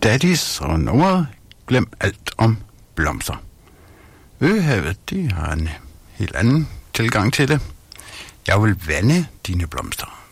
Daddies og nummeret Glem alt om blomster. Øhavet, de har en helt anden tilgang til det. Jeg vil vande dine blomster.